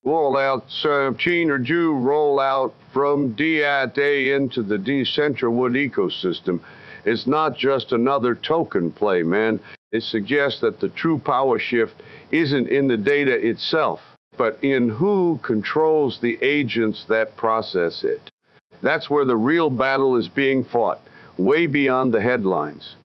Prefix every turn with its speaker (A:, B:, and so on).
A: rollout, Chain or Jew rollout from DAT into the Decentrawood ecosystem is not just another token play, man. It suggests that the true power shift isn't in the data itself, but in who controls the agents that process it. That's where the real battle is being fought, way beyond the headlines.